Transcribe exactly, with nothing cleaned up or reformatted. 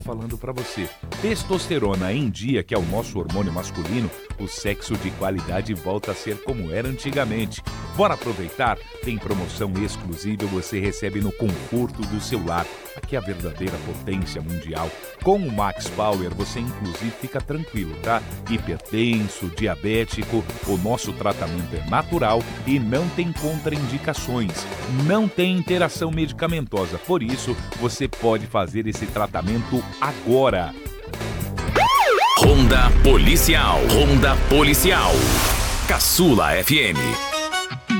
falando pra você. Testosterona em dia, que é o nosso hormônio masculino, o sexo de qualidade volta a ser como era antigamente. Bora aproveitar? Tem promoção exclusiva, você recebe no conforto do seu lar. Aqui é a verdadeira potência mundial. Com o Max Power você inclusive fica tranquilo, tá? Hipertenso, diabético, o nosso tratamento é natural e não tem contraindicações. Não tem interação medicamentosa, por isso você pode fazer esse tratamento agora. Ronda Policial. Ronda Policial. Caçula F M.